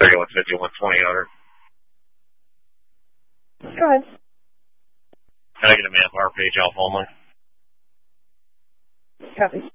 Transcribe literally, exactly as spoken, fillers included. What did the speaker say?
thirty-one fifty, one twenty owner. Go ahead. Can I get a man bar page off only? Copy.